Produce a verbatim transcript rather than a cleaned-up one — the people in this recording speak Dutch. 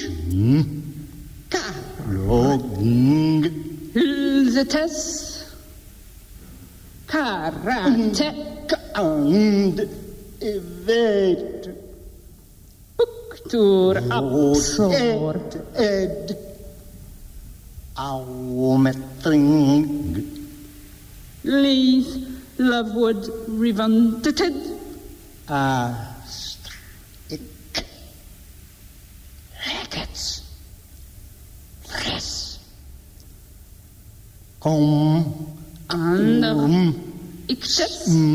Log. Hulzetes. Karate. And vet. Uktur absor. Ed. Aumetring. Leith Lovewood Revunted. Ast. Ik. Rackets. Fres. Kom. And Um. Ixes.